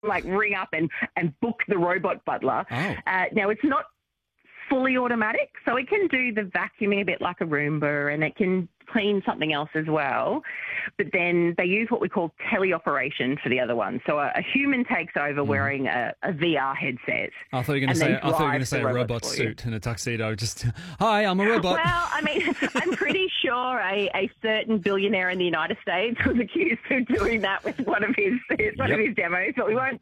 like ring up and book the robot butler. Oh. Now, it's not fully automatic, so it can do the vacuuming a bit like a Roomba, and it can clean something else as well. But then they use what we call teleoperation for the other one. So a human takes over wearing a VR headset. I thought you were going to say a robot suit and a tuxedo. Just, hi, I'm a robot. Well, I mean, I'm pretty sure a certain billionaire in the United States was accused of doing that with one of his demos, but we won't